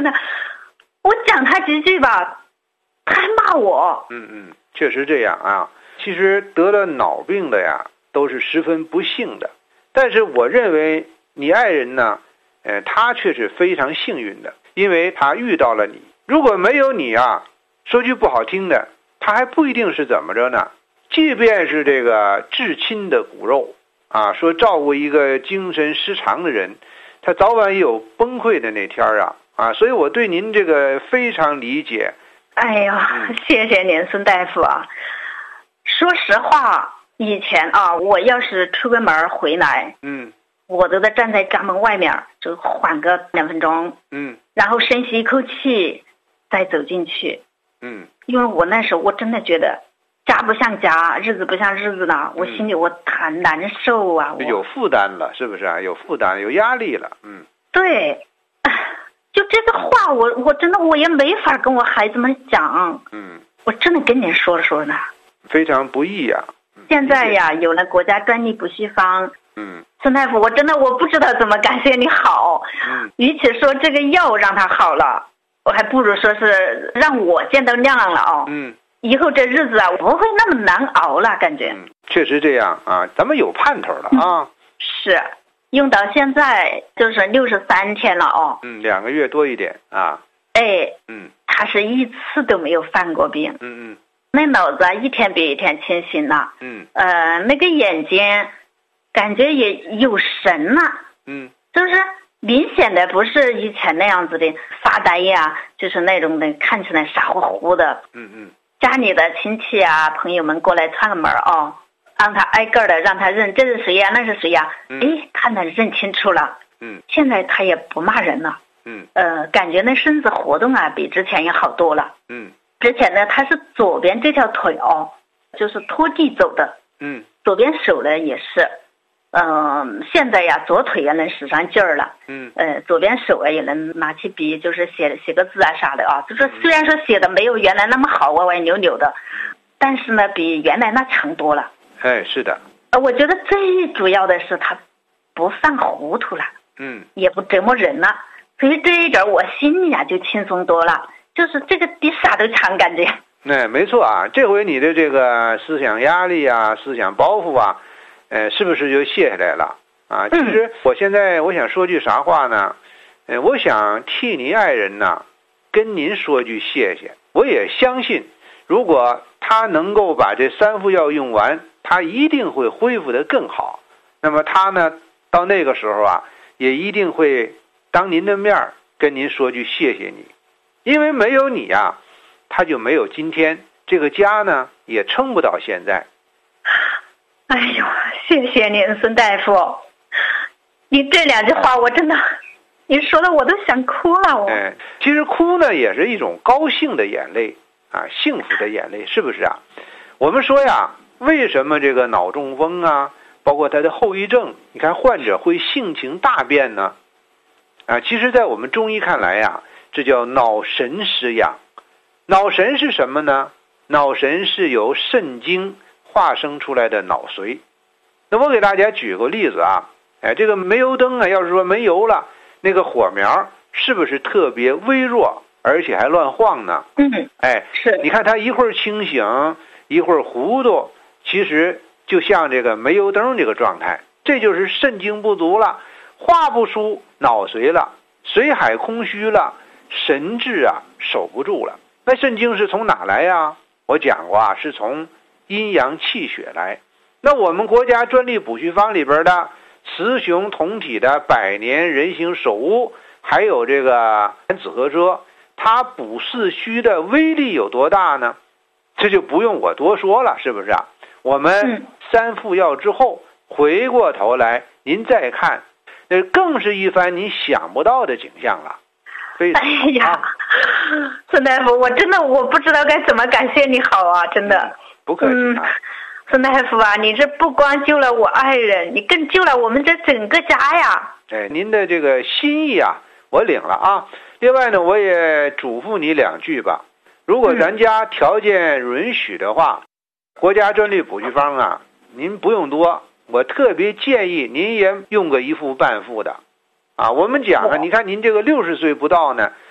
的，我讲他几句吧，他还骂我。 确实这样啊。其实得了脑病的呀，都是十分不幸的。但是我认为你爱人呢，他却是非常幸运的，因为他遇到了你。如果没有你啊，说句不好听的，他还不一定是怎么着呢。即便是这个至亲的骨肉啊，说照顾一个精神失常的人，他早晚也有崩溃的那天啊。所以我对您这个非常理解。 哎呀，谢谢您，孙大夫啊。说实话，以前啊，我要是出个门回来，我都得站在家门外面，就缓个2分钟，然后深吸一口气，再走进去，因为我那时候我真的觉得家不像家，日子不像日子了，我心里我很难受啊， 有负担了，是不是啊？有负担，有压力了， 对，就这个话，我真的我也没法跟我孩子们讲，我真的跟您说呢。 非常不易呀。 现在呀，有了国家专利补习方，孙大夫，我真的我不知道怎么感谢你好。与其说这个药让他好了，我还不如说是让我见到亮了哦。以后这日子啊，不会那么难熬了，感觉。 确实这样啊，咱们有盼头了啊。 是，用到现在就是63天了哦。 2个月多一点啊。 他是一次都没有犯过病。那脑子啊，一天比一天清醒了。那个眼睛，感觉也有神了。就是明显的不是以前那样子的发呆呀，就是那种的看起来傻乎乎的。家里的亲戚啊，朋友们过来串个门哦，让他挨个的让他认，这是谁呀，那是谁呀？他能认清楚了。现在他也不骂人了。感觉那身子活动啊，比之前也好多了。之前呢，他是左边这条腿哦，就是拖地走的。左边手呢也是。现在呀，左腿也能使上劲儿了。左边手啊也能拿起笔，就是写个字啊啥的啊。就是虽然说写的没有原来那么好，歪歪扭扭的，但是呢，比原来那强多了。 是的。 我觉得最主要的是他不犯糊涂了。也不折磨人了。所以这一点我心里啊就轻松多了，就是这个比啥都强感觉。 没错啊，这回你的这个思想压力啊，思想包袱啊，是不是就卸下来了啊？其实我现在我想说句啥话呢？我想替您爱人呢，跟您说句谢谢。我也相信，如果他能够把这3副药用完，他一定会恢复得更好。那么他呢，到那个时候啊，也一定会当您的面跟您说句谢谢你，因为没有你啊，他就没有今天，这个家呢也撑不到现在。 哎呦，谢谢您，孙大夫，你这2句话我真的，你说的我都想哭了。 其实哭呢也是一种高兴的眼泪啊，幸福的眼泪，是不是啊？我们说呀，为什么这个脑中风啊，包括它的后遗症，你看患者会性情大变呢？其实在我们中医看来呀，这叫脑神失养。脑神是什么呢？脑神是由肾精化生出来的脑髓。那我给大家举个例子啊，这个煤油灯啊，要是说没油了，那个火苗是不是特别微弱，而且还乱晃呢？ 是。 你看它一会儿清醒，一会儿糊涂，其实就像这个煤油灯这个状态，这就是肾精不足了，化不出脑髓了，髓海空虚了，神志啊守不住了。那肾精是从哪来呀？我讲过啊，是从阴阳气血来。那我们国家专利补虚方里边的雌雄同体的百年人形首乌，还有这个紫河车，它补四虚的威力有多大呢？这就不用我多说了，是不是啊？我们3副药之后回过头来您再看，那更是一番你想不到的景象了。 哎呀，孙大夫，我真的我不知道该怎么感谢你好啊，真的。 不客气啊。 孙大夫啊，你这不光救了我爱人，你更救了我们这整个家呀。 您的这个心意啊，我领了啊。另外呢，我也嘱咐你2句吧。如果咱家条件允许的话，国家专利补虚方啊，您不用多，我特别建议您也用个1副半副的。我们讲啊，你看您这个60岁不到呢，